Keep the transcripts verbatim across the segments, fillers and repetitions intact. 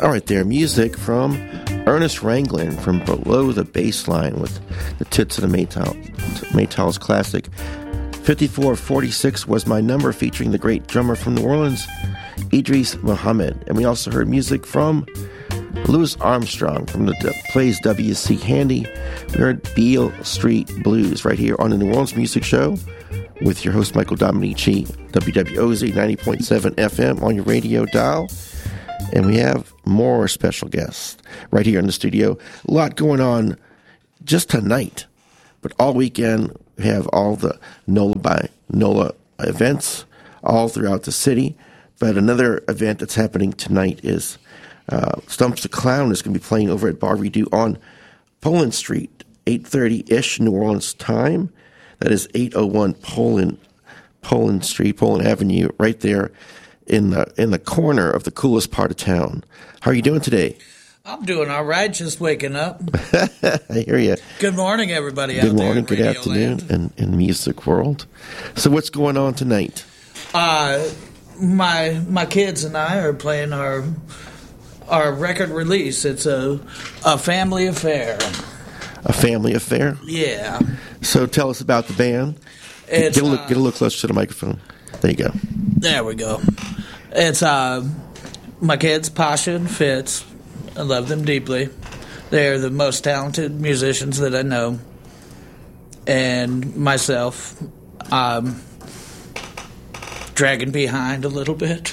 All right, there, music from Ernest Ranglin from Below the Baseline with the Tits of the Maytal, Maytals classic. fifty-four forty-six was my number, featuring the great drummer from New Orleans, Idris Muhammad. And we also heard music from Louis Armstrong from the plays W C Handy. We heard Beale Street Blues right here on the New Orleans Music Show with your host, Michael Dominici, W W O Z ninety point seven F M on your radio dial. And we have more special guests right here in the studio. A lot going on just tonight, but all weekend we have all the NOLA by NOLA events all throughout the city. But another event that's happening tonight is uh, Stumps the Clown is going to be playing over at Bar Redo on Poland Street, eight thirty-ish New Orleans time. That is eight oh one Poland Poland Street, Poland Avenue, right there in the in the corner of the coolest part of town. How are you doing today? I'm doing all right, just waking up. I hear you. Good morning, everybody good out morning, there. Good morning, good afternoon, in, in music world. So what's going on tonight? Uh, my my kids and I are playing our our record release. It's a a family affair. A family affair? Yeah. So tell us about the band. It's, get, a little, uh, get a little closer to the microphone. There you go. There we go. It's uh, my kids, Pasha and Fitz. I love them deeply. They're the most talented musicians that I know. And myself, um, dragging behind a little bit.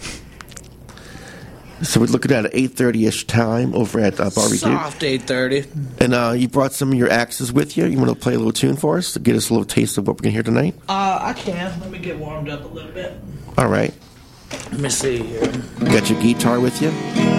So we're looking at an eight thirty-ish time over at uh, Bar Redo. Soft eight thirty. And uh, you brought some of your axes with you. You want to play a little tune for us to get us a little taste of what we're going to hear tonight? Uh, I can. Let me get warmed up a little bit. All right. Let me see here. You got your guitar with you?